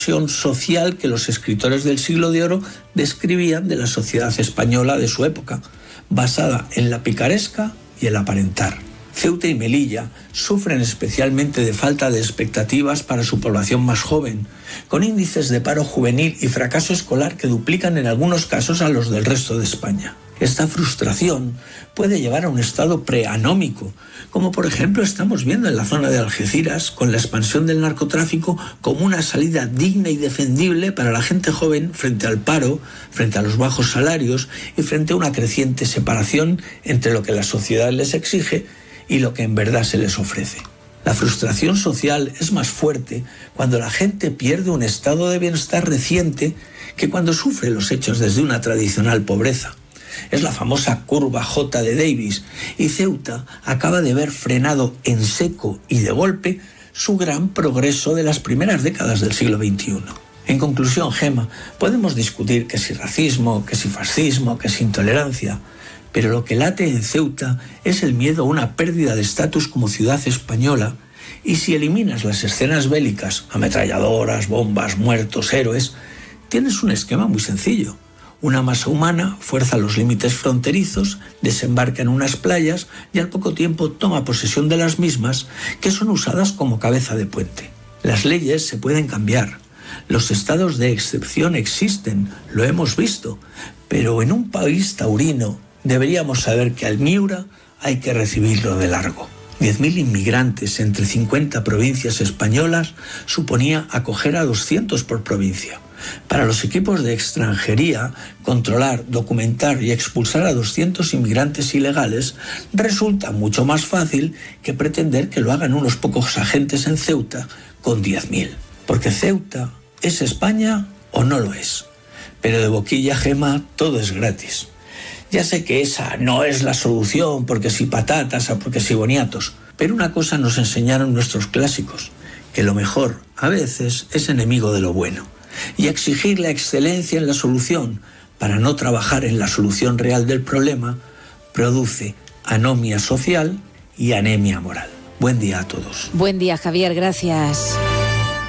social que los escritores del Siglo de Oro describían de la sociedad española de su época, basada en la picaresca y el aparentar. Ceuta y Melilla sufren especialmente de falta de expectativas para su población más joven, con índices de paro juvenil y fracaso escolar que duplican en algunos casos a los del resto de España. Esta frustración puede llevar a un estado preanómico, como por ejemplo estamos viendo en la zona de Algeciras, con la expansión del narcotráfico como una salida digna y defendible para la gente joven frente al paro, frente a los bajos salarios y frente a una creciente separación entre lo que la sociedad les exige y lo que en verdad se les ofrece. La frustración social es más fuerte cuando la gente pierde un estado de bienestar reciente que cuando sufre los hechos desde una tradicional pobreza. Es la famosa curva J de Davis, y Ceuta acaba de ver frenado en seco y de golpe su gran progreso de las primeras décadas del siglo XXI. En conclusión, Gemma, podemos discutir que si racismo, que si fascismo, que si intolerancia, pero lo que late en Ceuta es el miedo a una pérdida de estatus como ciudad española, y si eliminas las escenas bélicas, ametralladoras, bombas, muertos, héroes, tienes un esquema muy sencillo. Una masa humana fuerza los límites fronterizos, desembarca en unas playas y al poco tiempo toma posesión de las mismas, que son usadas como cabeza de puente. Las leyes se pueden cambiar. Los estados de excepción existen, lo hemos visto, pero en un país taurino deberíamos saber que al Miura hay que recibirlo de largo. 10.000 inmigrantes entre 50 provincias españolas suponía acoger a 200 por provincia. Para los equipos de extranjería, controlar, documentar y expulsar a 200 inmigrantes ilegales resulta mucho más fácil que pretender que lo hagan unos pocos agentes en Ceuta con 10.000. Porque Ceuta ¿es España o no lo es? Pero de boquilla, Gemma, todo es gratis. Ya sé que esa no es la solución, porque si patatas o porque si boniatos, pero una cosa nos enseñaron nuestros clásicos, que lo mejor a veces es enemigo de lo bueno. Y exigir la excelencia en la solución para no trabajar en la solución real del problema produce anomia social y anemia moral. Buen día a todos. Buen día, Javier, gracias.